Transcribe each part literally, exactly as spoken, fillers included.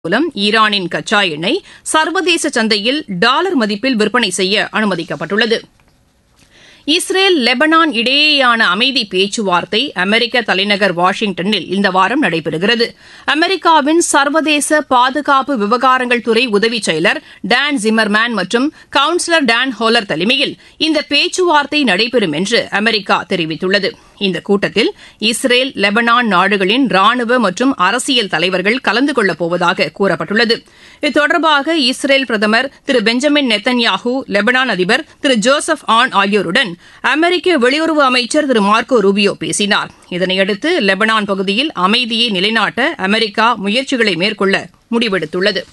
மூலம் ஈரானின் கச்சா எண்ணெய் சர்வதேச சந்தையில் டாலர் மதிப்பில் விற்பனை செய்ய அனுமதிக்கப்பட்டுள்ளது. இஸ்ரேல் லெபனான் இடையேயான அமைதி பேச்சுவார்த்தை அமெரிக்க தலைநகர் வாஷிங்டனில் இந்த வாரம் நடைபெறுகிறது. அமெரிக்காவின் சர்வதேச பாதுகாப்பு விவகாரங்கள் துறை உதவி செயலர் டான் ஜிமர்மேன் மற்றும் கவுன்சிலர் டான் ஹோலர் தலைமையில் இந்த பேச்சுவார்த்தை நடைபெறும் என்று அமெரிக்கா தெரிவித்துள்ளது. இந்த கூட்டத்தில் இஸ்ரேல் லெபனான் நாடுகளின் ராணுவ மற்றும் அரசியல் தலைவர்கள் கலந்து கொள்ளப் போவதாக கூறப்பட்டுள்ளது. இது தொடர்பாக இஸ்ரேல் பிரதமர் திரு பெஞ்சமின் நெத்தன்யாஹூ, லெபனான் அதிபர் திரு ஜோசப் ஆன் ஆகியோருடன் அமெரிக்க வெளியுறவு அமைச்சர் திரு மார்க்கோ ரூபியோ பேசினார். இதனையடுத்து லெபனான் பகுதியில் அமைதியை நிலைநாட்ட அமெரிக்கா முயற்சிகளை மேற்கொள்ள முடிவெடுத்துள்ளது.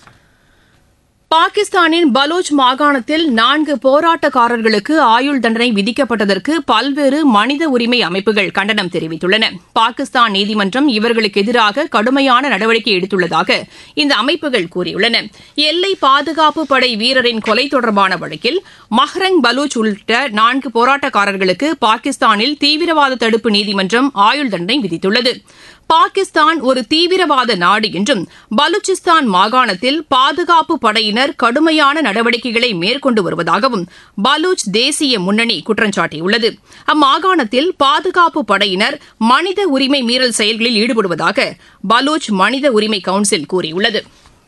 பாகிஸ்தானின் பலூச் மாகாணத்தில் நான்கு போராட்டக்காரர்களுக்கு ஆயுள் தண்டனை விதிக்கப்பட்டதற்கு பல்வேறு மனித உரிமை அமைப்புகள் கண்டனம் தெரிவித்துள்ளன. பாகிஸ்தான் நீதிமன்றம் இவர்களுக்கு எதிராக கடுமையான நடவடிக்கை எடுத்துள்ளதாக இந்த அமைப்புகள் கூறியுள்ளன. எல்லை பாதுகாப்பு படை வீரரின் கொலை தொடர்பான வழக்கில் மஹ்ரங் பலூச் உள்ளிட்ட நான்கு போராட்டக்காரர்களுக்கு பாகிஸ்தானில் தீவிரவாத தடுப்பு நீதிமன்றம் ஆயுள் தண்டனை விதித்துள்ளது. பாகிஸ்தான் ஒரு தீவிரவாத நாடு என்றும் பலூச்சிஸ்தான் மாகாணத்தில் பாதுகாப்பு படையினர் கடுமையான நடவடிக்கைகளை மேற்கொண்டு வருவதாகவும் பலூச் தேசிய முன்னணி குற்றம் சாட்டியுள்ளது. அம்மாகாணத்தில் பாதுகாப்பு படையினர் மனித உரிமை மீறல் செயல்களில் ஈடுபடுவதாக பலூச் மனித உரிமை கவுன்சில் கூறியுள்ளது.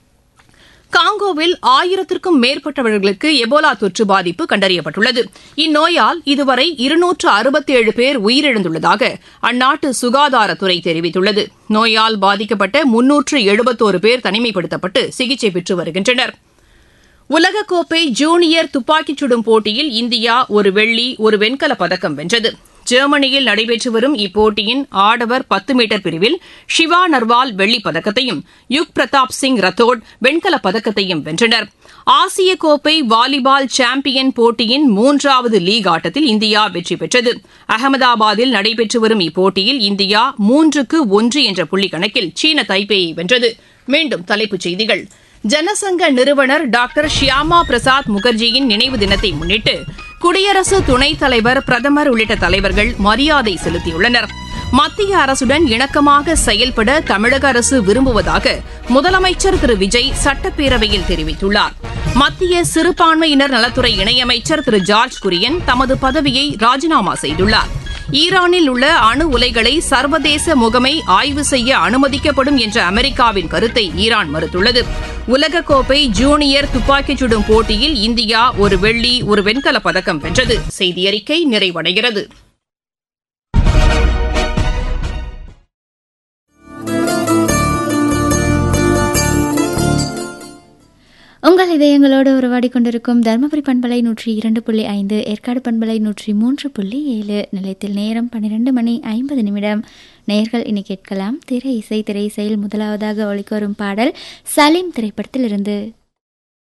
காங்கோவில் ஆயிரத்திற்கும் மேற்பட்டவர்களுக்கு எபோலா தொற்று பாதிப்பு கண்டறியப்பட்டுள்ளது. இந்நோயால் இதுவரை இருநூற்று அறுபத்தேழு பேர் உயிரிழந்துள்ளதாக அந்நாட்டு சுகாதாரத்துறை தெரிவித்துள்ளது. நோயால் பாதிக்கப்பட்ட முன்னூற்று எழுபத்தோரு பேர் தனிமைப்படுத்தப்பட்டு சிகிச்சை பெற்று வருகின்றனர். உலகக்கோப்பை ஜூனியர் துப்பாக்கிச் சுடும் போட்டியில் இந்தியா ஒரு வெள்ளி ஒரு வெண்கலப் பதக்கம் வென்றது. ஜெர்மனியில் நடைபெற்று வரும் இப்போட்டியின் ஆடவர் பத்து மீட்டர் பிரிவில் ஷிவா நர்வால் வெள்ளிப் பதக்கத்தையும் யுக் பிரதாப் சிங் ரத்தோட் வெண்கலப் பதக்கத்தையும் வென்றனர். ஆசிய கோப்பை வாலிபால் சாம்பியன் போட்டியின் மூன்றாவது லீக் ஆட்டத்தில் இந்தியா வெற்றி பெற்றது. அகமதாபாத்தில் நடைபெற்று வரும் இப்போட்டியில் இந்தியா மூன்றுக்கு ஒன்று என்ற புள்ளி கணக்கில் சீன தைப்பேயை வென்றது. மீண்டும் தலைப்புச் செய்திகள். ஜனசங்க நிறுவனர் டாக்டர் ஷியாமா பிரசாத் முகர்ஜியின் நினைவு தினத்தை முன்னிட்டு குடியரசு துணைத் தலைவர், பிரதமர் உள்ளிட்ட தலைவர்கள் மரியாதை செலுத்தியுள்ளனர். மத்திய அரசுடன் இணக்கமாக செயல்பட தமிழக அரசு விரும்புவதாக முதலமைச்சர் திரு விஜய் சட்டப்பேரவையில் தெரிவித்துள்ளார். மத்திய சிறுபான்மையினர் நலத்துறை இணையமைச்சர் திரு ஜார்ஜ் குரியன் தமது பதவியை ராஜினாமா செய்துள்ளார். ஈரானில் உள்ள அணு உலைகளை சர்வதேச முகமை ஆய்வு செய்ய அனுமதிக்கப்படும் என்ற அமெரிக்காவின் கருத்தை ஈரான் மறுத்துள்ளது. உலகக்கோப்பை ஜூனியர் துப்பாக்கிச் சுடும் போட்டியில் இந்தியா ஒரு வெள்ளி ஒரு வெண்கலப் பதக்கம் வென்றது. செய்தியறிக்கை நிறைவடைகிறது. உங்கள் இதயங்களோடு உருவாடி கொண்டிருக்கும் தருமபுரி பண்பலை நூற்றி இரண்டு புள்ளி ஐந்து, ஏற்காடு பண்பலை நூற்றி மூன்று புள்ளி ஏழு. நிலையத்தில் நேரம் பன்னிரண்டு மணி ஐம்பது நிமிடம். நேயர்கள் இனி கேட்கலாம் திரை இசை. திரை இசையில் முதலாவதாக ஒலிக்க வரும் பாடல் சலீம் திரைப்படத்தில் இருந்து.